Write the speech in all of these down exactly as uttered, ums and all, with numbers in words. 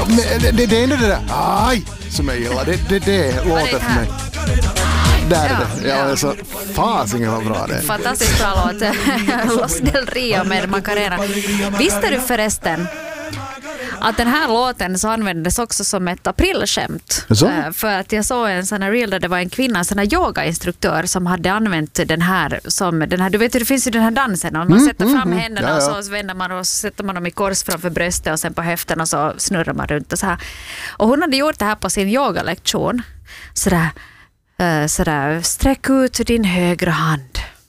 Men det, det är ändå det där aj som jag gillar. Det, det, det låter för mig. Där är det. Ja, alltså, fasingen var bra det. Fantastiskt bra låt. Los del Rio med Macarena. Visste du förresten att den här låten så användes också som ett aprilskämt? Uh, för att jag såg en sån här reel där det var en kvinna, en sån här yogainstruktör som hade använt den här som den här, du vet det finns ju den här dansen och man mm, sätter fram mm, händerna ja, ja. och så vänder man och så sätter man dem i kors framför bröstet och sen på höften och så snurrar man runt och så här. Och hon hade gjort det här på sin yogalektion. Sådär, uh, sådär sträck ut din högra hand.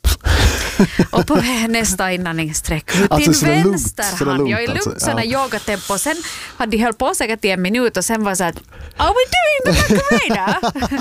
Och på nästa inandning sträck ut alltså, din vänster hand. Jag är lugnt alltså, sådana ja. yogatempo. Sen hade de höll på säkert i en minut och sen var så att are we doing the Macarena?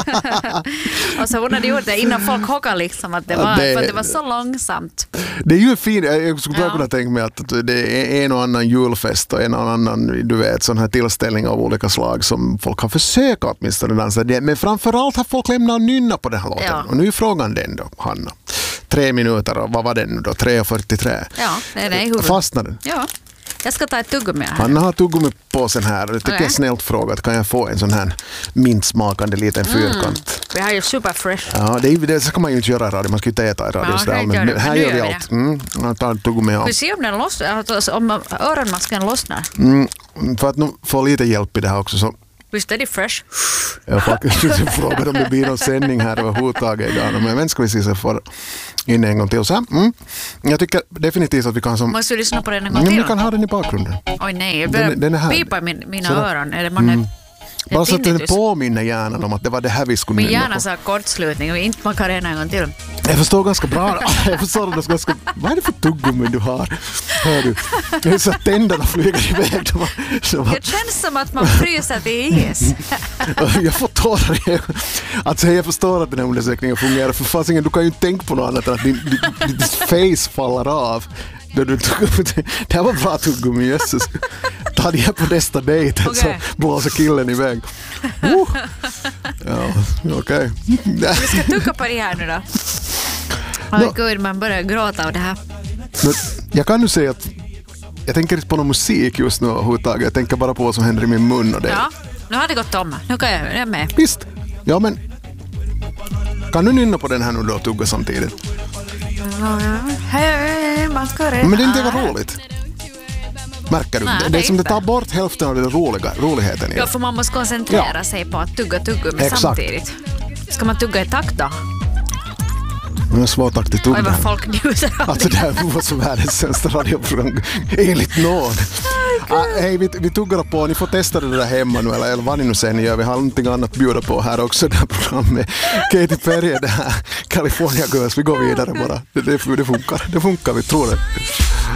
Och så hon hade gjort det innan folk hockade liksom att det var, det, för att det var så långsamt. Det är ju fint. Jag skulle ja. kunna tänka mig att det är en och annan julfest och en och annan, du vet, sån här tillställning av olika slag som folk har försökt åtminstone dansa. Men framförallt har folk lämnat nynna på den här låten. Ja. Och nu är frågan den då, Hanna. Tre minuter och vad var den nu då? tre och fyrtiotre. Ja, det är det i huvudet. Fastnar den? Ja. Jag ska ta ett tuggummi här. Hanna har tuggummi på sen här. Det tycker okay. jag snällt frågat. Kan jag få en sån här mintsmakande liten mm. fyrkant? Vi har ju super fresh. Ja, det, är, det så kan man ju inte göra i radio. Man ska ju inte äta i radio. Ja, det men men här gör vi allt. Mm, jag tar tuggummi av. Vi ser om den lossnar, om öronmasken lossnar. Mm, för att nu få lite hjälp i det här också så. Visst är det fresh? Jag faktiskt frågade om det blir någon sändning här överhuvudtaget idag. Men ska vi se så får in en gång till. Så här, mm. Jag tycker definitivt att vi kan som... Måste du lyssna på den en gång till? Vi kan ha den i bakgrunden. Oj nej, den, den är här. Pipa i min, mina så öron. Är det man mm. är, bara så att den påminner hjärnan om att det var det här vi skulle nynna på. Min hjärna sa kortslutning och inte Macarena en gång till. Jag förstår ganska bra. Jag förstår det ganska... Vad är det för tuggummi du har? Hör du? Det är så att tänderna flyger iväg. Det, var, det, var... det känns som att man fryser till is. Jag får tårar i alltså, jag förstår att den här undersökningen fungerar. För fasingen, du kan ju inte tänka på något annat än att din, din, din face faller av. Det här var bra tuggummi, jösses. Ta det här på nästa dejt okay. Så blåser killen iväg. Uh. Ja, okej. Okay. Vi ska tugga på det här nu då. Oj no. Gud, man börjar gråta av det här. Men jag kan nu säga att jag tänker inte på någon musik just nu överhuvudtaget. Jag tänker bara på vad som händer i min mun och det. Ja, nu har det gått om. Nu kan jag, jag är med. Visst. Ja, men kan du nynna på den här nu då och tugga samtidigt? Hej, Macarena. Men det är inte var roligt. Märker du? Nej, det, det är som det tar bort hälften av den roliga, roligheten i det. Ja, för man måste koncentrera ja. sig på att tugga tuggummi samtidigt. Ska man tugga i takt då? Det är svårtaktigt tugga. Oj, vad folk njuter av alltså, det här var så världens sämsta radioprogram. Enligt nåd. Ah, hej, vi, vi tuggar på. Ni får testa det där hemma nu. Eller, eller vad ni nu säger ni gör. Vi har någonting annat att bjuda på här också. Det här programmet. Katy Perry, det här California Girls. Vi går vidare bara. Det, det, det funkar. Det funkar, vi tror det.